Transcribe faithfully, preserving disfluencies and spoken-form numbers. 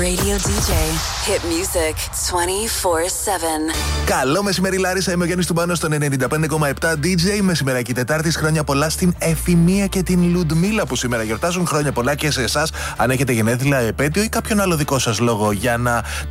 Radio ντι τζέι. Hit music twenty-four seven. Καλό μεσημέρι, Λάρισα. Είμαι ο Γιάννης Τουμπάνος στον ενενήντα πέντε κόμμα επτά ντι τζέι. Μεσημεράκι Τετάρτης. Χρόνια πολλά στην Εφημία και την Λουντμίλα που σήμερα γιορτάζουν. Χρόνια πολλά και σε εσάς. Αν έχετε γενέθλια, επέτειο ή κάποιον άλλο δικό σας λόγο για να